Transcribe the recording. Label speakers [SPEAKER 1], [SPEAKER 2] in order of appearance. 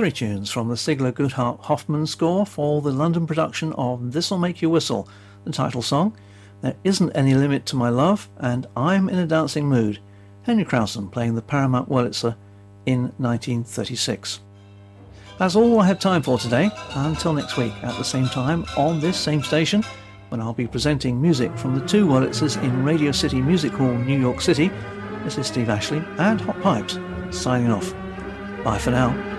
[SPEAKER 1] Three tunes from the Sigler Goodhart Hoffman score for the London production of This'll Make You Whistle, the title song, There Isn't Any Limit to My Love, and I'm in a Dancing Mood, Henry Crowson playing the Paramount Wurlitzer in 1936. That's all I have time for today. Until next week at the same time on this same station, when I'll be presenting music from the two Wurlitzers in Radio City Music Hall, New York City. This is Steve Ashley and Hot Pipes, signing off. Bye for now.